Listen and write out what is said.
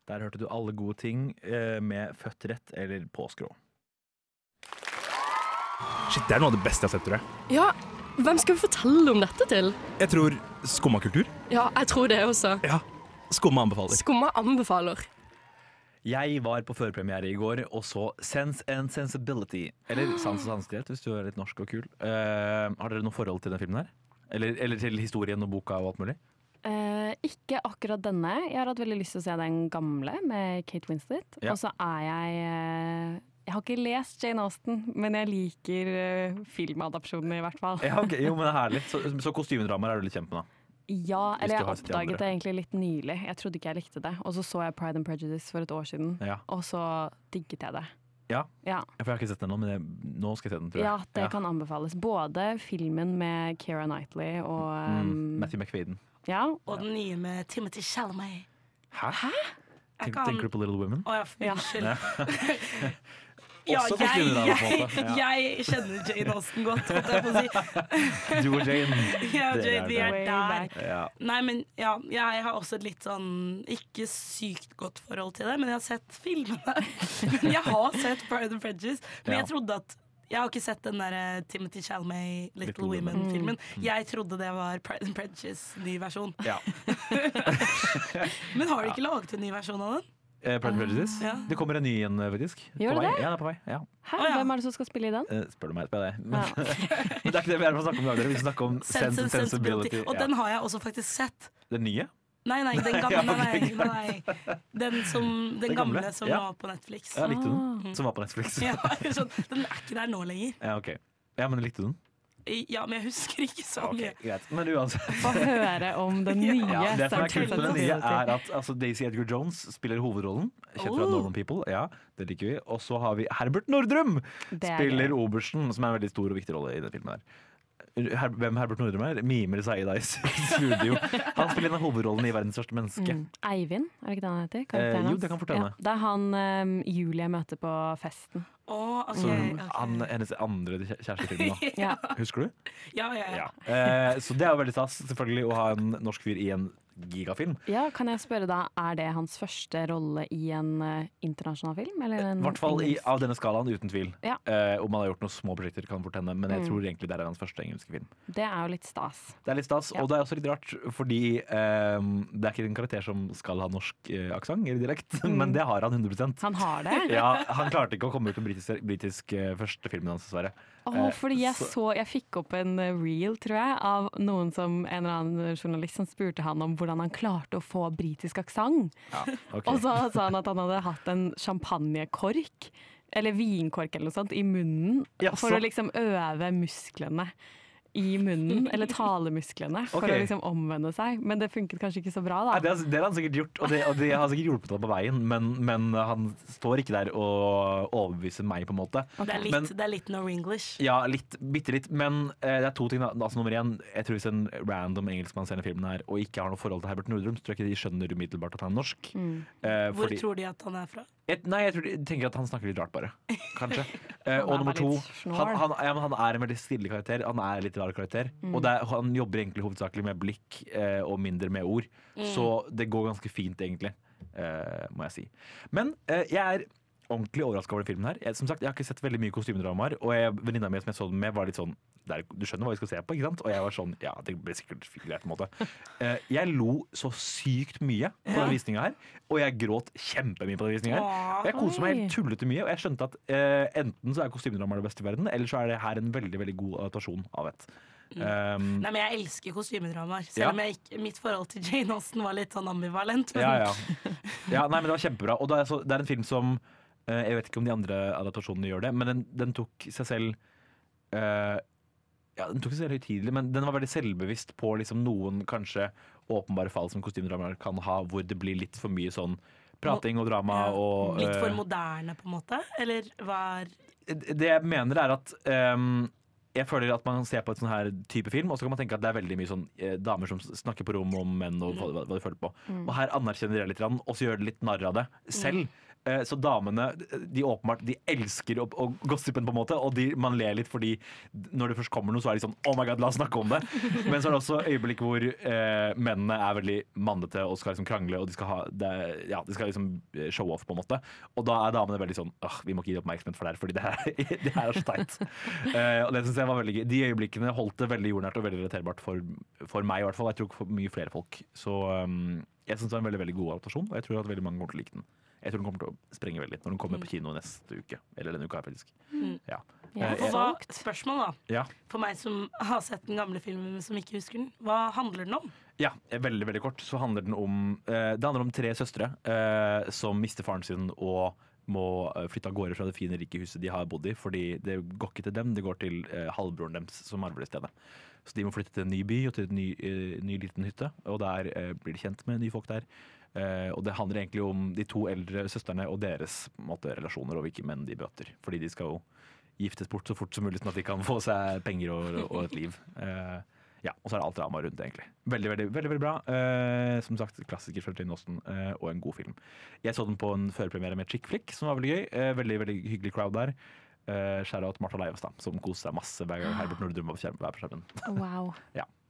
Der hørte du alle gode ting med Født rett eller på skrå. Shit, det er noe av det beste jeg har sett, tror jeg. Ja, hvem skal vi fortelle om dette til? Jeg tror skummakultur. Ja, jeg tror det også. Ja, skumma anbefaler. Skumma anbefaler. Jeg var på førpremiere i går og så Sense and Sensibility. Eller Sans og sanselighet, hvis du er litt norsk og kul. Har dere noe forhold til den filmen her? Eller til historien og boka og alt mulig? Ikke akkurat denne. Jeg har hatt veldig lyst til å se den gamle med Kate Winslet. Ja. Og så er jeg har ikke lest Jane Austen, men jeg liker filmadapsjonen i hvert fall. Ja, okay. Jo, men det er herlig. Så kostymedramaer er du litt kjent med, da? Ja, eller Hvis du jeg har sett de oppdaget andre. det egentlig litt nylig. Jeg trodde ikke jeg likte det. Og så jeg Pride and Prejudice for et år siden, Ja. og så digget jeg det. Ja? Ja. For jeg har ikke sett den nå, men nå skal jeg se den, tror jeg. Ja, det kan anbefales. Både filmen med Keira Knightley og Matthew McFadden. ja, Og den nye med Timothy Chalamet. Hæ? Er ikke han- Tenker du på Little Women? Å ja, unnskyld. Ja, Også kostymedrama, på en måte. Ja. jeg kjenner Jane Austen godt, holdt jeg på å si. Du og Jane. Ja, Dere Jane, vi er Way der. back. Ja. Nei, men ja, jeg har også et litt sånn ikke sykt godt forhold til det, men jeg har sett filmene. Men jeg har sett Pride and Prejudice, men Ja. jeg trodde at jeg har ikke sett den der Timothy Chalamet Little Little Women. Women-filmen. Jeg trodde det var Pride and Prejudice ny versjon. Ja. Men har de ikke laget en ny versjon av den? Pride and Prejudice. Ja. Det kommer en ny igjen, faktisk. Gjør På det vei. det? Ja, det er på vei. Ja. Hæ, Å, ja. hvem er det som skal spille i den? Spør du meg, spør jeg det. Men, Ja. men det er ikke det vi er for å snakke om i dag. Vi skal snakke om Sense and Sensibility. Og den har jeg også faktisk sett. Den nye? Nei, den gamle. Ja, ok, nei. Den Den gamle, gamle som ja. var på Netflix. Ja, likte du den? Som var på Netflix. Ja, sånn, den er ikke der nå lenger. Ja, ok. Ja, men likte du den? Ja, men jeg husker ikke så Ok, mye. greit. Men uansett. Få høre om den nye. Ja, det som er Sense and kult med den nye, Sensibility. er at altså, Daisy Edgar Jones spiller hovedrollen. Kjent fra Oh. Normal People. Ja, det liker vi. Og så har vi Herbert Nordrum! Det er Spiller gøy. obersten, som er en veldig stor og viktig rolle i den filmen her. Hvem Herbert Nordrum er? Mimer Zaid Ice studio. Han spiller en av hovedrollen i Verdens største menneske. Eivind, er det ikke det han heter? Karakteren jo, hans? det kan fort hende. Ja, det er han Julie møter på festen. Å, ok. Hennes andre kjærestefilm, da. Ja. Husker du? Ja. Så det er jo veldig stas, selvfølgelig, å ha en norsk fyr i en gigafilm. Ja, kan jeg spørre da, er det hans første rolle i en internasjonal film? Eller I en hvert fall engelsk? av denne skalaen, uten tvil. Ja. Om han har gjort noen små prosjekter, kan fort hende, men jeg tror egentlig det er hans første engelske film. Det er jo litt stas. Det er litt stas, Ja. og det er også litt rart, fordi det er ikke en karakter som skal ha norsk aksent eller dialekt, men det har han 100%. Han har det? Ja, han klarte ikke å komme ut med britisk første filmen hans, dessverre. Fordi jeg fikk opp en reel, tror jeg, av noen en eller annen journalist som spurte han om hvordan han klarte å få britisk aksent. Ja, ok. Og så sa han at han hadde hatt en champagnekork, eller vinkork eller noe sånt, i munnen, Jaså? for å liksom øve musklene i munnen, eller talemusklene, for Ok. å liksom omvende seg. Men det funket kanskje ikke så bra, Nei, da. det har han sikkert gjort, og det har sikkert hjulpet ham på veien, men han står ikke der og overbeviser meg, på en måte. Det er litt no-english. Ja, bitte litt, men det er to ting. Altså, nummer én, jeg tror hvis en random engelskmann ser denne filmen her og ikke har noe forhold til Herbert Nordrum, så tror jeg ikke de skjønner umiddelbart at han er norsk. Hvor tror de at han er fra? jeg tror de tenker at han snakker litt rart, bare. Kanskje. Og er nummer bare to, litt snål. han er en veldig stille karakter. Han er litt rar karakter. Og han jobber egentlig hovedsakelig med blikk og mindre med ord. Så det går ganske fint, egentlig, må jeg si. Men jeg er ordentlig overrasket over den filmen her. Som sagt, jeg har ikke sett veldig mye kostymedramaer, og venninna mi som jeg så den med, var litt sånn du skjønner hva vi skal se på, ikke sant? Og jeg var sånn, ja, det blir sikkert greit på en måte. Jeg lo så sykt mye på den visninga her, og jeg gråt kjempemye på den visninga her. Jeg koser meg helt tullete mye, og jeg skjønte at enten så er kostymedramaer det beste i verden, eller så er det her en veldig, veldig god adaptasjon av et. Nei, men jeg elsker kostymedramaer, selv om mitt forhold til Jane Austen var litt sånn ambivalent. Men... Ja, nei, men det var kjempebra. Og det er en film som jeg vet ikke om de andre adaptasjonene gjør det, men den tok seg selv den tok seg selv høytidelig, men den var veldig selvbevisst på liksom noen kanskje åpenbare fall som kostymedramaer kan ha, hvor det blir litt for mye sånn prating og drama. Og, litt for moderne, på en måte? Eller hva er det jeg mener er at jeg føler at man ser på et sånn her type film, og så kan man tenke at det er veldig mye sånn damer som snakker på rom om menn og hva de føler på. Og her anerkjenner jeg litt, og så gjør det litt narr av det selv. Så damene de åpenbart de elsker å gossipen på en måte, og man ler litt fordi når det først kommer noe, så er de sånn oh my god, la oss snakke om det. Men så er det også øyeblikk hvor mennene er veldig mannete og skal liksom krangle, og de skal liksom show off på en måte. Og da er damene veldig sånn vi må ikke gi oppmerksomhet for det her, fordi det her er så teit. Og det synes jeg var veldig gøy. De øyeblikkene holdt det veldig jordnært og veldig relaterbart for meg i hvert fall. Jeg tror for mye flere folk. Så jeg synes det var en veldig, veldig god adaptasjon, og jeg tror at veldig mange kommer til å like den. Jeg tror den kommer til å sprenge veldig når den kommer på kino neste uke. Eller denne uka, faktisk. Ja. Spørsmål da. Ja. For meg som har sett den gamle filmen, men som ikke husker den. Hva handler den om? Ja, veldig, veldig kort. Så handler den om det handler om 3 søstre som mister faren sin og må flytte av gårde fra det fine, rike huset de har bodd i, fordi det går ikke til dem, det går til halvbroren deres som arver det stedet. Så de må flytte til en ny by og til en ny liten hytte, og der blir de kjent med nye folk der. Og det handler egentlig om de 2 eldre søstrene og deres relasjoner og hvilke menn de bøter. Fordi de skal jo giftes bort så fort som mulig, sånn at de kan få seg penger og et liv. Ja, og så er det alt drama rundt, egentlig. Veldig, veldig, veldig, veldig bra. Som sagt, klassiker fra Jane Austen, og en god film. Jeg så den på en førpremiere med Chick Flick, som var veldig gøy. Veldig, veldig hyggelig crowd der. Shout out Martha Leivestad, som koser seg masse hver gang Herbert Nordrum var på skjermen. Wow. Ja.